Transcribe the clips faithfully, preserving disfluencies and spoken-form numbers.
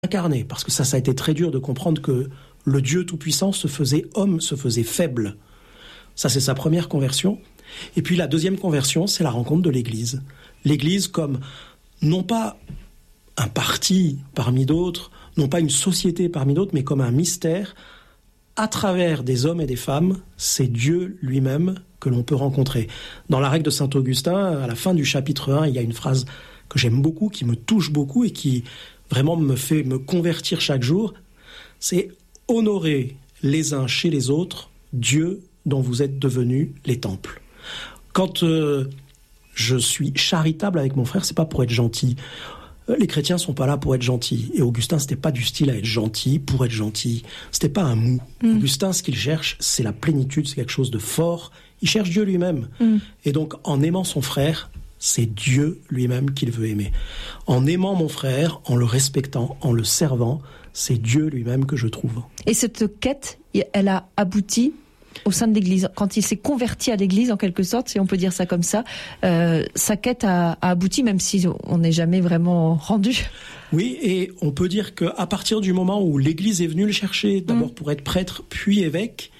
incarné, parce que ça, ça a été très dur de comprendre que le Dieu Tout-Puissant se faisait homme, se faisait faible. Ça, c'est sa première conversion. Et puis la deuxième conversion, c'est la rencontre de l'Église. L'Église comme, non pas un parti parmi d'autres, non pas une société parmi d'autres, mais comme un mystère. À travers des hommes et des femmes, c'est Dieu lui-même que l'on peut rencontrer. Dans la règle de saint Augustin, à la fin du chapitre un, il y a une phrase que j'aime beaucoup, qui me touche beaucoup et qui vraiment me fait me convertir chaque jour. C'est « honorer les uns chez les autres Dieu dont vous êtes devenus les temples ». Quand euh, je suis charitable avec mon frère, c'est pas pour être gentil. Les chrétiens sont pas là pour être gentils. Et Augustin, c'était pas du style à être gentil pour être gentil. C'était pas un mou. Mm. Augustin, ce qu'il cherche, c'est la plénitude, c'est quelque chose de fort. Il cherche Dieu lui-même. Mm. Et donc, en aimant son frère, c'est Dieu lui-même qu'il veut aimer. En aimant mon frère, en le respectant, en le servant, c'est Dieu lui-même que je trouve. Et cette quête, elle a abouti au sein de l'Église, quand il s'est converti à l'Église, en quelque sorte, si on peut dire ça comme ça, euh, sa quête a, a abouti, même si on n'est jamais vraiment rendu. Oui, et on peut dire qu'à partir du moment où l'Église est venue le chercher, d'abord mmh. pour être prêtre, puis évêque,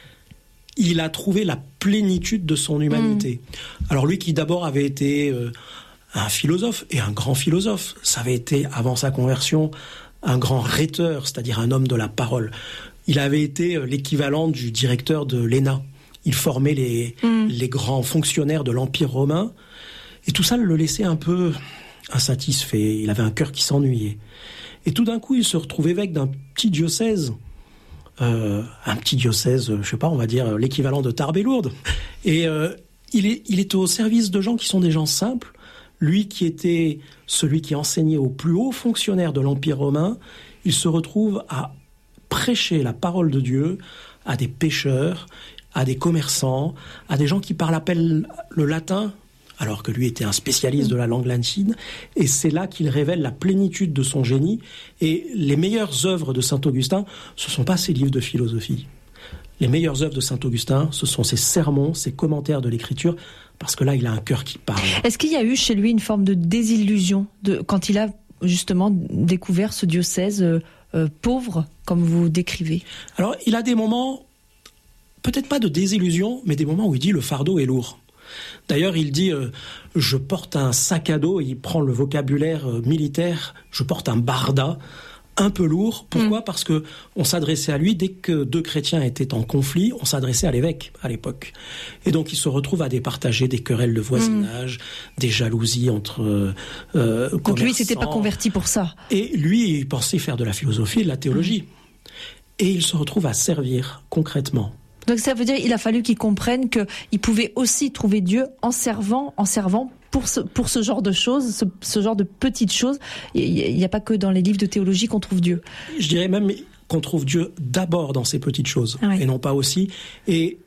il a trouvé la plénitude de son humanité. Mmh. Alors lui qui d'abord avait été euh, un philosophe, et un grand philosophe, ça avait été, avant sa conversion, un grand rhéteur, c'est-à-dire un homme de la parole. Il avait été l'équivalent du directeur de l'E N A. Il formait les, mmh. les grands fonctionnaires de l'Empire romain. Et tout ça le laissait un peu insatisfait. Il avait un cœur qui s'ennuyait. Et tout d'un coup, il se retrouve évêque d'un petit diocèse. Euh, un petit diocèse, je sais pas, on va dire l'équivalent de Tarbes et Lourdes. Et euh, il est, il est au service de gens qui sont des gens simples. Lui qui était celui qui enseignait aux plus hauts fonctionnaires de l'Empire romain, il se retrouve à prêcher la parole de Dieu à des pêcheurs, à des commerçants, à des gens qui parlent à peine le latin, alors que lui était un spécialiste de la langue latine, et c'est là qu'il révèle la plénitude de son génie. Et les meilleures œuvres de saint Augustin, ce ne sont pas ses livres de philosophie. Les meilleures œuvres de saint Augustin, ce sont ses sermons, ses commentaires de l'écriture, parce que là, il a un cœur qui parle. Est-ce qu'il y a eu chez lui une forme de désillusion de, quand il a justement découvert ce diocèse euh, euh, pauvre, comme vous décrivez? Alors, il a des moments, peut-être pas de désillusion, mais des moments où il dit « le fardeau est lourd ». D'ailleurs, il dit euh, « je porte un sac à dos », il prend le vocabulaire euh, militaire, « je porte un barda ». Un peu lourd. Pourquoi ? mmh. Parce que on s'adressait à lui dès que deux chrétiens étaient en conflit, on s'adressait à l'évêque à l'époque. Et donc il se retrouve à départager des querelles de voisinage, mmh. des jalousies entre euh, commerçants. Donc lui, il s'était pas converti pour ça. Et lui, il pensait faire de la philosophie et de la théologie. Mmh. Et il se retrouve à servir concrètement. Donc ça veut dire qu'il a fallu qu'il comprenne qu'il pouvait aussi trouver Dieu en servant, en servant pour ce, pour ce genre de choses, ce, ce genre de petites choses. Il n'y a pas que dans les livres de théologie qu'on trouve Dieu. Je dirais même qu'on trouve Dieu d'abord dans ces petites choses, oui. et non pas aussi. Et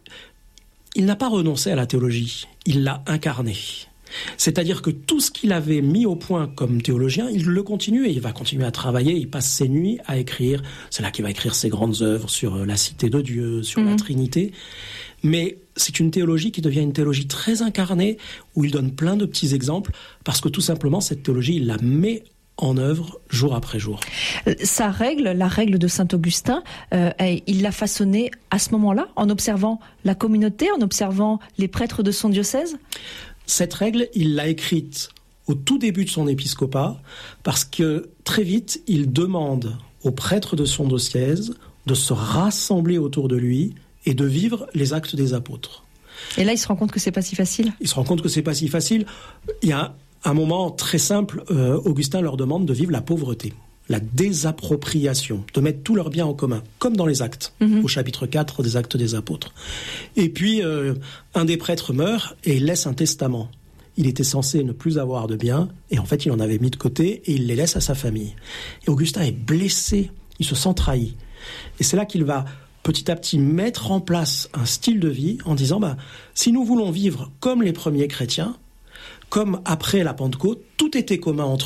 il n'a pas renoncé à la théologie, il l'a incarnée. C'est-à-dire que tout ce qu'il avait mis au point comme théologien, il le continue et il va continuer à travailler, il passe ses nuits à écrire. C'est là qu'il va écrire ses grandes œuvres sur la cité de Dieu, sur mmh. la Trinité. Mais c'est une théologie qui devient une théologie très incarnée, où il donne plein de petits exemples, parce que tout simplement, cette théologie, il la met en œuvre jour après jour. Sa règle, la règle de saint Augustin, euh, il l'a façonnée à ce moment-là, en observant la communauté, en observant les prêtres de son diocèse ? Cette règle, il l'a écrite au tout début de son épiscopat, parce que très vite, il demande aux prêtres de son diocèse de se rassembler autour de lui et de vivre les actes des apôtres. Et là, il se rend compte que c'est pas si facile. Il se rend compte que c'est pas si facile. Il y a un moment très simple, euh, Augustin leur demande de vivre la pauvreté, la désappropriation, de mettre tous leurs biens en commun, comme dans les actes, mmh. au chapitre quatre des actes des apôtres. Et puis, euh, un des prêtres meurt et il laisse un testament. Il était censé ne plus avoir de biens, et en fait, il en avait mis de côté, et il les laisse à sa famille. Et Augustin est blessé, il se sent trahi. Et c'est là qu'il va petit à petit mettre en place un style de vie en disant, bah, si nous voulons vivre comme les premiers chrétiens, comme après la Pentecôte, tout était commun entre eux,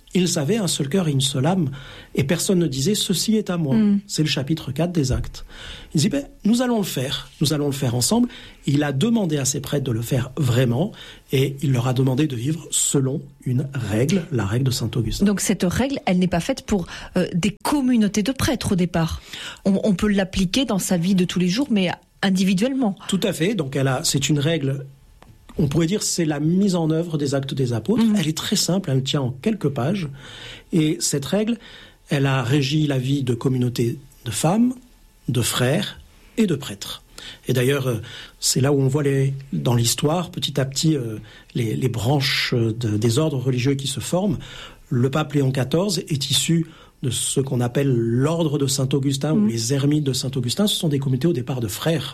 Ils avaient un seul cœur et une seule âme, et personne ne disait « ceci est à moi mm. ». C'est le chapitre quatre des Actes. Il dit ben, « nous allons le faire, nous allons le faire ensemble ». Il a demandé à ses prêtres de le faire vraiment, et il leur a demandé de vivre selon une règle, la règle de saint Augustin. Donc cette règle, elle n'est pas faite pour euh, des communautés de prêtres au départ. On, on peut l'appliquer dans sa vie de tous les jours, mais individuellement. Tout à fait, donc elle a, c'est une règle... On pourrait dire que c'est la mise en œuvre des Actes des Apôtres. Mmh. Elle est très simple, elle tient en quelques pages. Et cette règle, elle a régi la vie de communautés de femmes, de frères et de prêtres. Et d'ailleurs, c'est là où on voit les, dans l'histoire, petit à petit, les, les branches de, des ordres religieux qui se forment. Le pape Léon quatorze est issu de ce qu'on appelle l'ordre de Saint-Augustin mmh. ou les ermites de Saint-Augustin. Ce sont des communautés au départ de frères.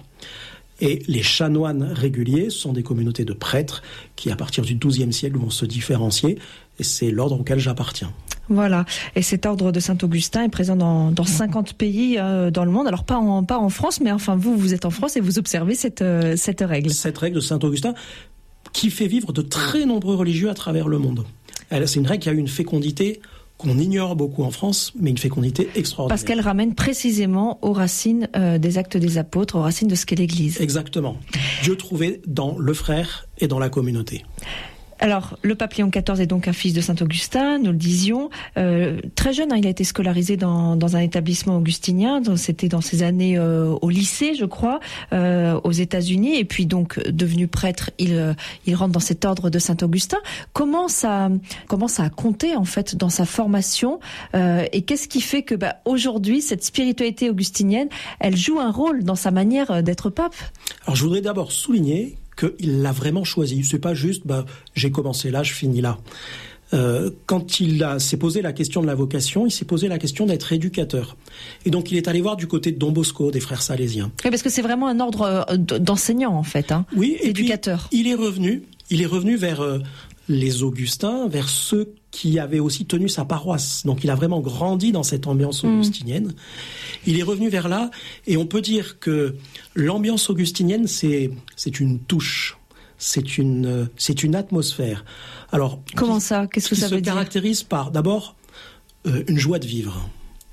Et les chanoines réguliers sont des communautés de prêtres qui, à partir du douzième siècle, vont se différencier. Et c'est l'ordre auquel j'appartiens. Voilà. Et cet ordre de Saint-Augustin est présent dans, dans cinquante pays euh, dans le monde. Alors pas en, pas en France, mais enfin vous, vous êtes en France et vous observez cette, euh, cette règle. Cette règle de Saint-Augustin qui fait vivre de très nombreux religieux à travers le monde. Elle, c'est une règle qui a eu une fécondité qu'on ignore beaucoup en France, mais une fécondité extraordinaire. Parce qu'elle ramène précisément aux racines euh, des Actes des Apôtres, aux racines de ce qu'est l'Église. Exactement. Dieu trouvé dans le frère et dans la communauté. Alors, le pape Léon quatorze est donc un fils de Saint-Augustin, nous le disions. Euh, très jeune, hein, il a été scolarisé dans, dans un établissement augustinien. Donc, c'était dans ses années euh, au lycée, je crois, euh, aux États-Unis. Et puis, donc, devenu prêtre, il, euh, il rentre dans cet ordre de Saint-Augustin. Comment ça, comment ça a compté, en fait, dans sa formation euh, et qu'est-ce qui fait que, bah, aujourd'hui, cette spiritualité augustinienne, elle joue un rôle dans sa manière d'être pape? Alors, je voudrais d'abord souligner qu'il l'a vraiment choisi. C'est pas juste, bah, j'ai commencé là, je finis là. Euh, quand il a, s'est posé la question de la vocation, il s'est posé la question d'être éducateur. Et donc, il est allé voir du côté de Don Bosco, des frères salésiens. Oui, parce que c'est vraiment un ordre d'enseignants, en fait, hein, oui, éducateur. Il est revenu, il est revenu vers euh, les Augustins, vers ceux qui avaient aussi tenu sa paroisse. Donc, il a vraiment grandi dans cette ambiance augustinienne. Mmh. Il est revenu vers là, et on peut dire que l'ambiance augustinienne, c'est, c'est une touche, c'est une, c'est une atmosphère. Alors, comment qui, ça? Qu'est-ce que ça veut dire? Qui se caractérise par, d'abord, euh, une joie de vivre.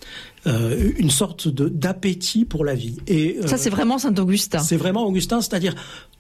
Euh, une sorte de, d'appétit pour la vie. Et, euh, ça, c'est vraiment Saint-Augustin. C'est vraiment Augustin, c'est-à-dire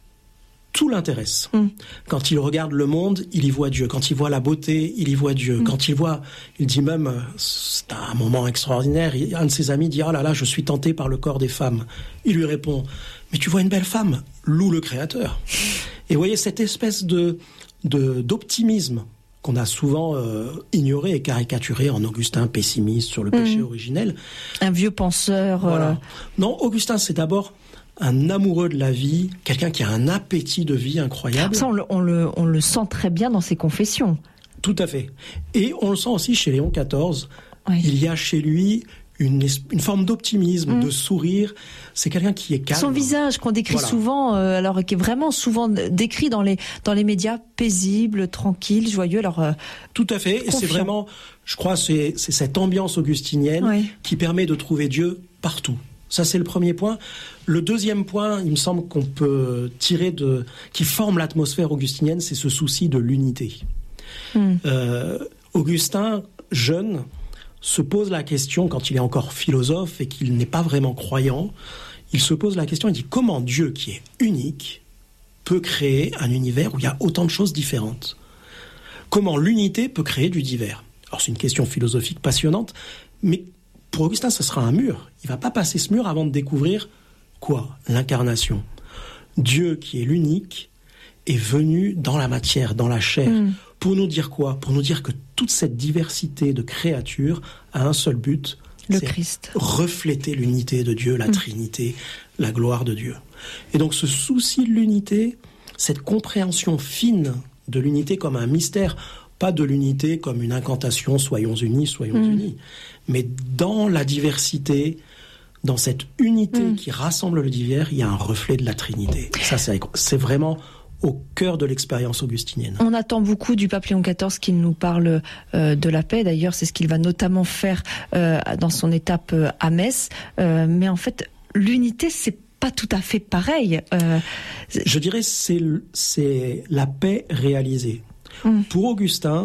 tout l'intéresse. Mm. Quand il regarde le monde, il y voit Dieu. Quand il voit la beauté, il y voit Dieu. Mm. Quand il voit, il dit même, c'est un moment extraordinaire, un de ses amis dit « Ah là là, je suis tenté par le corps des femmes ». Il lui répond « Mais tu vois une belle femme, loue le Créateur ». Et vous voyez cette espèce de, de, d'optimisme qu'on a souvent euh, ignoré et caricaturé en Augustin pessimiste sur le péché mmh. originel. Un vieux penseur. Voilà. Euh... Non, Augustin, c'est d'abord un amoureux de la vie, quelqu'un qui a un appétit de vie incroyable. Ça, on le, on le, on le sent très bien dans ses confessions. Tout à fait. Et on le sent aussi chez Léon quatorze. Oui. Il y a chez lui une, une forme d'optimisme, mmh. de sourire. C'est quelqu'un qui est calme. Son visage qu'on décrit voilà. souvent, euh, alors qui est vraiment souvent décrit dans les dans les médias, paisible, tranquille, joyeux. Alors euh, tout à fait. Confiant. Et c'est vraiment, je crois, c'est, c'est cette ambiance augustinienne oui. qui permet de trouver Dieu partout. Ça, c'est le premier point. Le deuxième point, il me semble qu'on peut tirer de, qui forme l'atmosphère augustinienne, c'est ce souci de l'unité. Mmh. Euh, Augustin, jeune, se pose la question, quand il est encore philosophe et qu'il n'est pas vraiment croyant, il se pose la question, il dit comment Dieu, qui est unique, peut créer un univers où il y a autant de choses différentes? Comment l'unité peut créer du divers? Alors c'est une question philosophique passionnante, mais pour Augustin, ce sera un mur. Il ne va pas passer ce mur avant de découvrir quoi? L'incarnation. Dieu, qui est l'unique, est venu dans la matière, dans la chair. Mmh. Pour nous dire quoi? Pour nous dire que toute cette diversité de créatures a un seul but, le c'est Christ. Refléter l'unité de Dieu, la mmh. Trinité, la gloire de Dieu. Et donc ce souci de l'unité, cette compréhension fine de l'unité comme un mystère, pas de l'unité comme une incantation, soyons unis, soyons mmh. unis, mais dans la diversité, dans cette unité mmh. qui rassemble le divers, il y a un reflet de la Trinité. Ça, c'est, c'est vraiment au cœur de l'expérience augustinienne. On attend beaucoup du pape Léon quatorze qu'il nous parle euh, de la paix. D'ailleurs, c'est ce qu'il va notamment faire euh, dans son étape euh, à Metz. Euh, mais en fait, l'unité, c'est pas tout à fait pareil. Euh... Je dirais c'est c'est la paix réalisée. Mmh. Pour Augustin,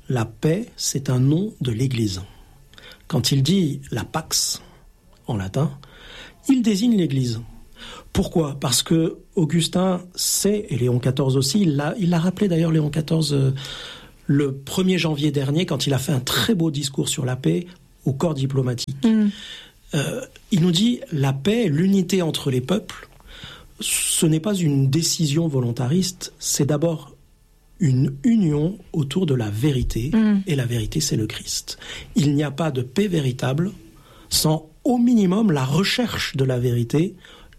la paix, c'est un nom de l'Église. Quand il dit la pax, en latin, il désigne l'Église. Pourquoi ? Parce que Augustin sait, et Léon quatorze aussi, il l'a, il l'a rappelé d'ailleurs Léon quatorze euh, le premier janvier dernier, quand il a fait un très beau discours sur la paix au corps diplomatique. Mmh. Euh, il nous dit, la paix, l'unité entre les peuples, ce n'est pas une décision volontariste, c'est d'abord une union autour de la vérité, mmh. et la vérité, c'est le Christ. Il n'y a pas de paix véritable sans, au minimum, la recherche de la vérité,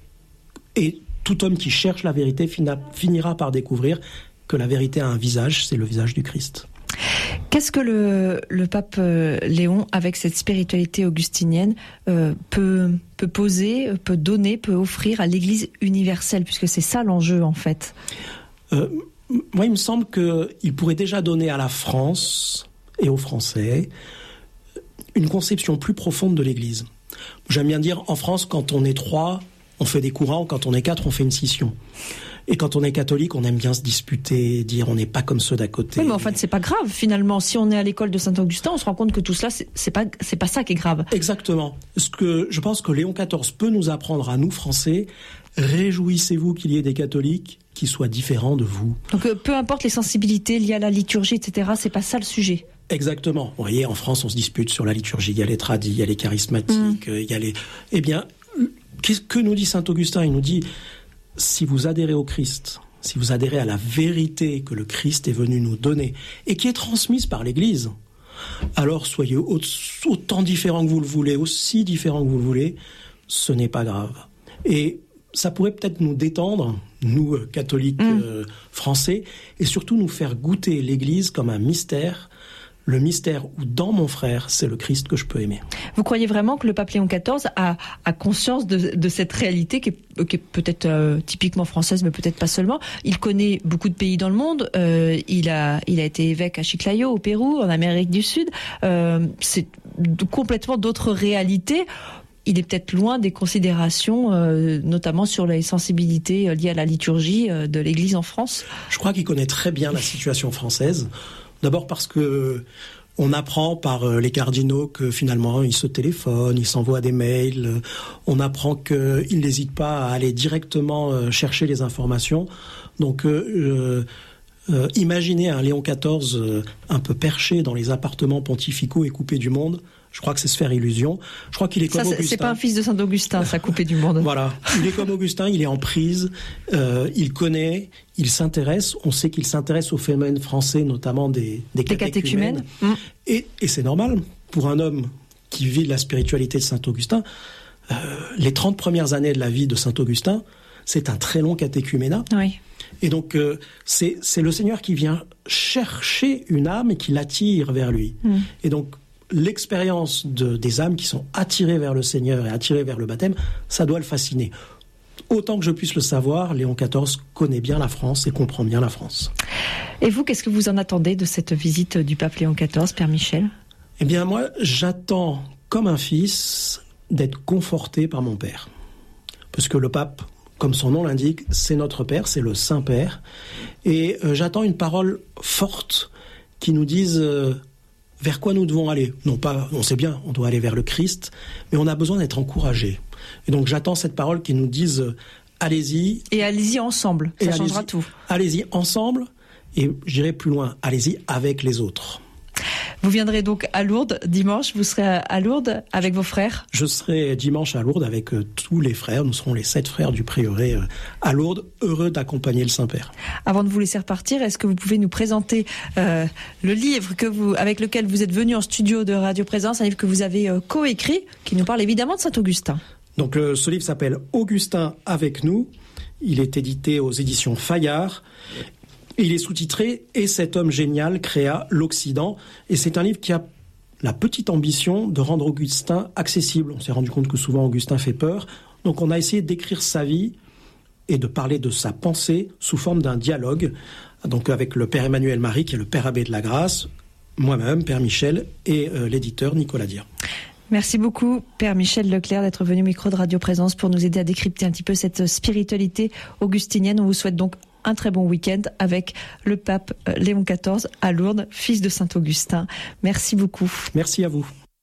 et tout homme qui cherche la vérité fina, finira par découvrir que la vérité a un visage, c'est le visage du Christ. Qu'est-ce que le, le pape euh, Léon, avec cette spiritualité augustinienne, euh, peut, peut poser, peut donner, peut offrir à l'Église universelle, puisque c'est ça l'enjeu en fait? euh, Moi, il me semble qu'il pourrait déjà donner à la France et aux Français une conception plus profonde de l'Église. J'aime bien dire, en France, quand on est trois, on fait des courants, quand on est quatre, on fait une scission. Et quand on est catholique, on aime bien se disputer, dire on n'est pas comme ceux d'à côté. Oui, mais en fait, c'est pas grave, finalement. Si on est à l'école de Saint-Augustin, on se rend compte que tout cela, c'est, c'est pas, c'est pas ça qui est grave. Exactement. Ce que je pense que Léon quatorze peut nous apprendre à nous, Français, réjouissez-vous qu'il y ait des catholiques qui soient différents de vous. Donc, euh, peu importe les sensibilités liées à la liturgie, et cetera, c'est pas ça le sujet. Exactement. Vous voyez, en France, on se dispute sur la liturgie. Il y a les tradis, il y a les charismatiques, mmh. il y a les... Eh bien, qu'est-ce que nous dit Saint-Augustin ? Il nous dit... Si vous adhérez au Christ, si vous adhérez à la vérité que le Christ est venu nous donner et qui est transmise par l'Église, alors soyez autant différents que vous le voulez, aussi différents que vous le voulez, ce n'est pas grave. Et ça pourrait peut-être nous détendre, nous catholiques mmh. euh, français, et surtout nous faire goûter l'Église comme un mystère, le mystère où dans mon frère, c'est le Christ que je peux aimer. Vous croyez vraiment que le pape Léon quatorze a, a conscience de, de cette réalité qui est, qui est peut-être euh, typiquement française, mais peut-être pas seulement. Il connaît beaucoup de pays dans le monde. Euh, il a, il a été évêque à Chiclayo, au Pérou, en Amérique du Sud. Euh, c'est complètement d'autres réalités. Il est peut-être loin des considérations, euh, notamment sur les sensibilités liées à la liturgie euh, de l'Église en France. Je crois qu'il connaît très bien la situation française. D'abord parce que on apprend par les cardinaux que finalement ils se téléphonent, ils s'envoient des mails. On apprend qu'ils n'hésitent pas à aller directement chercher les informations. Donc, euh, euh, imaginez un Léon quatorze euh, un peu perché dans les appartements pontificaux et coupé du monde. Je crois que c'est se faire illusion. Je crois qu'il est comme ça, Augustin. C'est pas un fils de Saint-Augustin, ça, coupé du monde. Voilà. Il est comme Augustin, il est en prise, euh, il connaît, il s'intéresse. On sait qu'il s'intéresse aux phénomènes français, notamment des, des, des catéchumènes. Mmh. Et, et c'est normal, pour un homme qui vit la spiritualité de Saint-Augustin, euh, les trente premières années de la vie de Saint-Augustin, c'est un très long catéchuménat. Oui. Et donc, euh, c'est, c'est le Seigneur qui vient chercher une âme et qui l'attire vers lui. Mmh. Et donc, l'expérience de, des âmes qui sont attirées vers le Seigneur et attirées vers le baptême, ça doit le fasciner. Autant que je puisse le savoir, Léon quatorze connaît bien la France et comprend bien la France. Et vous, qu'est-ce que vous en attendez de cette visite du pape Léon quatorze, Père Michel ? Eh bien, moi, j'attends, comme un fils, d'être conforté par mon Père. Parce que le pape, comme son nom l'indique, c'est notre Père, c'est le Saint-Père. Et euh, j'attends une parole forte qui nous dise... Euh, vers quoi nous devons aller. Non pas, on sait bien, on doit aller vers le Christ, mais on a besoin d'être encouragé. Et donc j'attends cette parole qui nous dise euh, allez-y. Et allez-y ensemble, ça changera tout. Allez-y ensemble, et j'irai plus loin, allez-y avec les autres. Vous viendrez donc à Lourdes dimanche, vous serez à Lourdes avec vos frères ? Je serai dimanche à Lourdes avec euh, tous les frères, nous serons les sept frères du prieuré euh, à Lourdes, heureux d'accompagner le Saint-Père. Avant de vous laisser repartir, est-ce que vous pouvez nous présenter euh, le livre que vous, avec lequel vous êtes venu en studio de Radio Présence, un livre que vous avez euh, coécrit, qui nous parle évidemment de Saint-Augustin. Donc euh, ce livre s'appelle « Augustin avec nous », il est édité aux éditions Fayard. Il est sous-titré « Et cet homme génial créa l'Occident ». Et c'est un livre qui a la petite ambition de rendre Augustin accessible. On s'est rendu compte que souvent Augustin fait peur. Donc on a essayé d'écrire sa vie et de parler de sa pensée sous forme d'un dialogue. Donc avec le Père Emmanuel Marie, qui est le Père abbé de la Grâce, moi-même, Père Michel, et euh, l'éditeur Nicolas Dire. Merci beaucoup, Père Michel Leclerc, d'être venu au micro de Radio Présence pour nous aider à décrypter un petit peu cette spiritualité augustinienne. On vous souhaite donc un très bon week-end avec le pape Léon quatorze à Lourdes, fils de Saint-Augustin. Merci beaucoup. Merci à vous.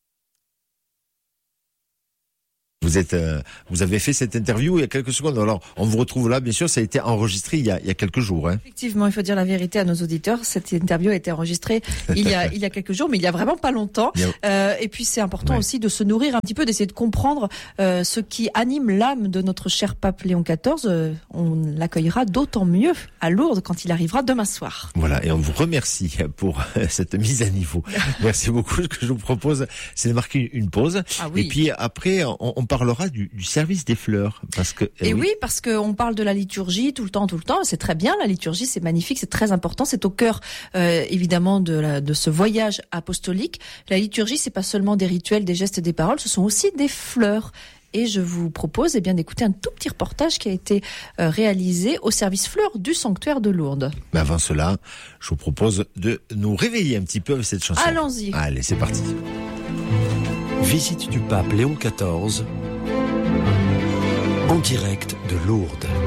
Vous êtes, euh, vous avez fait cette interview il y a quelques secondes. Alors, on vous retrouve là, bien sûr, ça a été enregistré il y a, il y a quelques jours. Hein. Effectivement, il faut dire la vérité à nos auditeurs. Cette interview a été enregistrée il y a, il y a quelques jours, mais il y a vraiment pas longtemps. Euh, et puis, c'est important ouais. aussi de se nourrir un petit peu, d'essayer de comprendre euh, ce qui anime l'âme de notre cher pape Léon quatorze. Euh, on l'accueillera d'autant mieux à Lourdes quand il arrivera demain soir. Voilà, et on vous remercie pour cette mise à niveau. Merci beaucoup. Ce que je vous propose, c'est de marquer une pause. Ah oui. Et puis après, on, on parlera du, du service des fleurs, parce que. Eh et oui, oui parce que on parle de la liturgie tout le temps, tout le temps. C'est très bien, la liturgie, c'est magnifique, c'est très important. C'est au cœur, euh, évidemment, de, la, de ce voyage apostolique. La liturgie, c'est pas seulement des rituels, des gestes, des paroles, ce sont aussi des fleurs. Et je vous propose eh bien, d'écouter un tout petit reportage qui a été euh, réalisé au service fleurs du sanctuaire de Lourdes. Mais avant cela, je vous propose de nous réveiller un petit peu avec cette chanson. Allons-y. Allez, c'est parti. Visite du pape Léon quatorze en direct de Lourdes.